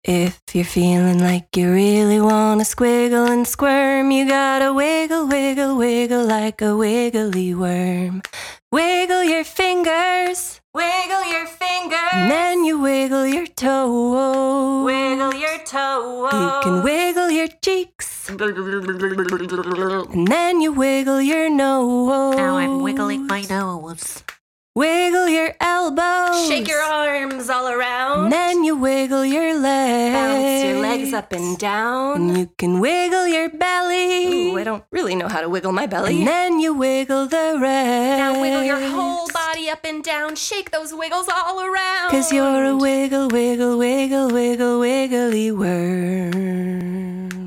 If you're feeling like you really wanna squiggle and squirm, you gotta wiggle, wiggle, wiggle like a wiggly worm. Wiggle your fingers, wiggle your fingers, and then you wiggle your toes. Wiggle your toes. You can wiggle your cheeks, and then you wiggle your nose. Now I'm wiggling my nose. Wiggle your elbows. Shake your arms all around. And then you wiggle your legs. Bounce your legs up and down. And you can wiggle your belly. Ooh, I don't really know how to wiggle my belly. And then you wiggle the rest. Now wiggle your whole body up and down. Shake those wiggles all around. 'Cause you're a wiggle, wiggle, wiggle, wiggle, wiggly worm.